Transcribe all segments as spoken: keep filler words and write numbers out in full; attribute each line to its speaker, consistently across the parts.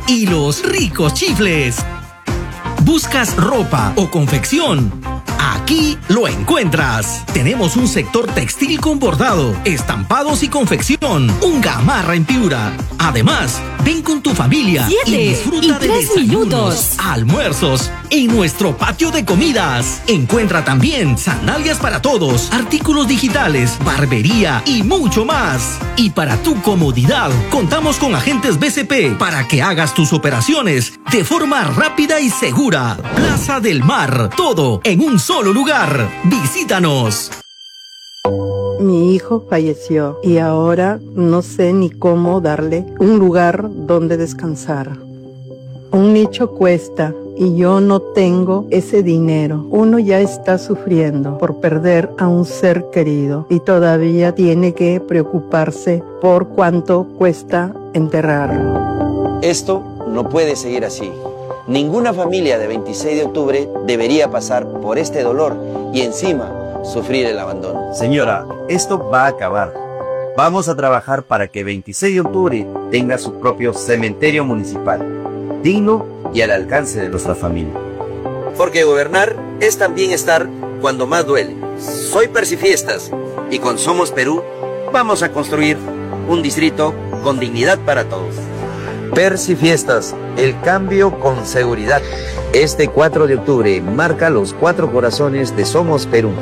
Speaker 1: y los ricos chifles. ¿Buscas ropa o confección? Aquí lo encuentras. Tenemos un sector textil con bordado, estampados y confección, un gamarra en Piura. Además, ven con tu familia
Speaker 2: Siete
Speaker 1: y disfruta
Speaker 2: y
Speaker 1: de
Speaker 2: tres
Speaker 1: desayunos,
Speaker 2: minutos.
Speaker 1: almuerzos en nuestro patio de comidas. Encuentra también sandalias para todos, artículos digitales, barbería y mucho más. Y para tu comodidad, contamos con agentes B C P para que hagas tus operaciones de forma rápida y segura. Plaza del Mar, todo en un solo lugar. Visítanos.
Speaker 3: Mi hijo falleció y ahora no sé ni cómo darle un lugar donde descansar. Un nicho cuesta y yo no tengo ese dinero. Uno ya está sufriendo por perder a un ser querido y todavía tiene que preocuparse por cuánto cuesta enterrarlo.
Speaker 4: Esto no puede seguir así. Ninguna familia de veintiséis de octubre debería pasar por este dolor y encima sufrir el abandono.
Speaker 5: Señora, esto va a acabar. Vamos a trabajar para que veintiséis de octubre tenga su propio cementerio municipal, digno y al alcance de nuestra familia.
Speaker 4: Porque gobernar es también estar cuando más duele. Soy Percifiestas y con Somos Perú vamos a construir un distrito con dignidad para todos.
Speaker 6: Percifiestas, el cambio con seguridad. Este cuatro de octubre marca los cuatro corazones de Somos Perú.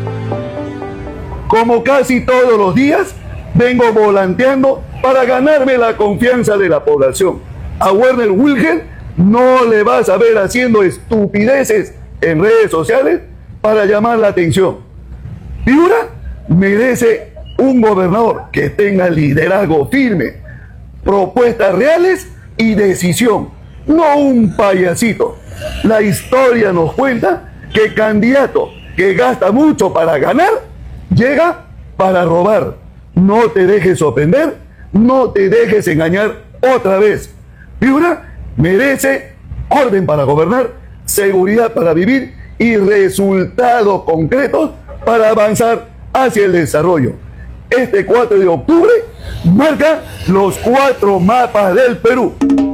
Speaker 7: Como casi todos los días, vengo volanteando para ganarme la confianza de la población. A Werner Wilhelm no le vas a ver haciendo estupideces en redes sociales para llamar la atención. Piura merece un gobernador que tenga liderazgo firme, propuestas reales y decisión, no un payasito. La historia nos cuenta que candidato que gasta mucho para ganar, llega para robar. No te dejes sorprender, no te dejes engañar otra vez. Piura merece orden para gobernar, seguridad para vivir y resultados concretos para avanzar hacia el desarrollo. Este cuatro de octubre marca los cuatro mapas del Perú.